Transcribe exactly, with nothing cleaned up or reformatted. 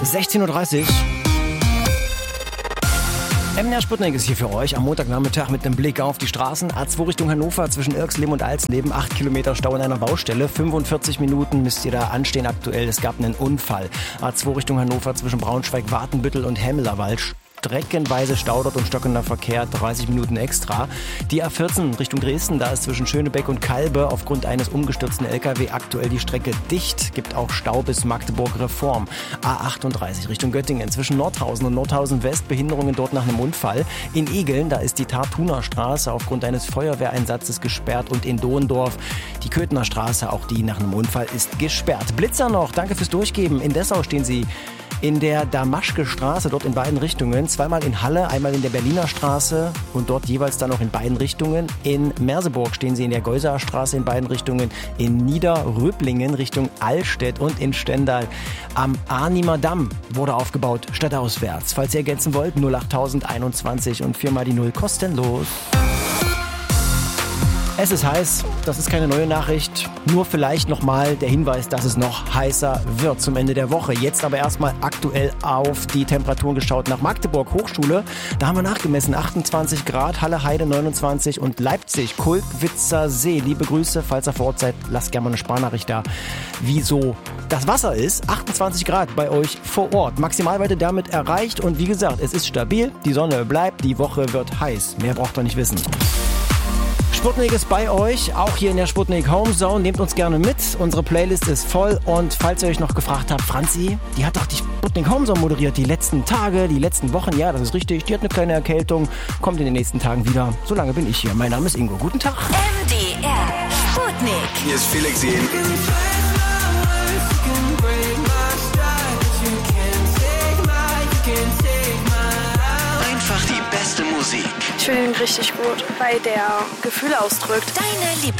sechzehn Uhr dreißig. M D R Sputnik ist hier für euch am Montagnachmittag mit einem Blick auf die Straßen. A zwei Richtung Hannover zwischen Irxleben und Alsleben. acht Kilometer Stau in einer Baustelle. fünfundvierzig Minuten müsst ihr da anstehen aktuell. Es gab einen Unfall. A zwei Richtung Hannover zwischen Braunschweig, Watenbüttel und Hemmelerwald. Streckenweise Stau dort und stockender Verkehr, dreißig Minuten extra. Die A vierzehn Richtung Dresden, da ist zwischen Schönebeck und Kalbe aufgrund eines umgestürzten L K W aktuell die Strecke dicht. Gibt auch Stau bis Magdeburg-Reform. A achtunddreißig Richtung Göttingen, zwischen Nordhausen und Nordhausen West, Behinderungen dort nach einem Unfall. In Egeln, da ist die Tartuner Straße aufgrund eines Feuerwehreinsatzes gesperrt und in Dohendorf die Köthener Straße, auch die nach einem Unfall ist gesperrt. Blitzer noch, danke fürs Durchgeben. In Dessau stehen sie in der Damaschke Straße, dort in beiden Richtungen. Zweimal in Halle, einmal in der Berliner Straße und dort jeweils dann noch in beiden Richtungen. In Merseburg stehen sie in der Geusaer Straße in beiden Richtungen. In Niederröblingen Richtung Allstedt und in Stendal am Arnimer Damm wurde aufgebaut, stadtauswärts. Falls ihr ergänzen wollt, null acht einundzwanzig und viermal die Null kostenlos. Es ist heiß, das ist keine neue Nachricht, nur vielleicht nochmal der Hinweis, dass es noch heißer wird zum Ende der Woche. Jetzt aber erstmal aktuell auf die Temperaturen geschaut nach Magdeburg, Hochschule. Da haben wir nachgemessen, achtundzwanzig Grad, Halle Heide neunundzwanzig und Leipzig, Kulkwitzer See. Liebe Grüße, falls ihr vor Ort seid, lasst gerne mal eine Sprachnachricht da, wieso das Wasser ist. achtundzwanzig Grad bei euch vor Ort. Maximalweite damit erreicht und wie gesagt, es ist stabil, die Sonne bleibt, die Woche wird heiß. Mehr braucht ihr nicht wissen. Sputnik ist bei euch, auch hier in der Sputnik Home Zone. Nehmt uns gerne mit. Unsere Playlist ist voll. Und falls ihr euch noch gefragt habt, Franzi, die hat doch die Sputnik Home Zone moderiert. Die letzten Tage, die letzten Wochen. Ja, das ist richtig. Die hat eine kleine Erkältung. Kommt in den nächsten Tagen wieder. So lange bin ich hier. Mein Name ist Ingo. Guten Tag. M D R Sputnik. Hier ist Felix Jähn. Einfach die beste Musik. Ich finde ihn richtig gut, weil der Gefühle ausdrückt. Deine Lieblings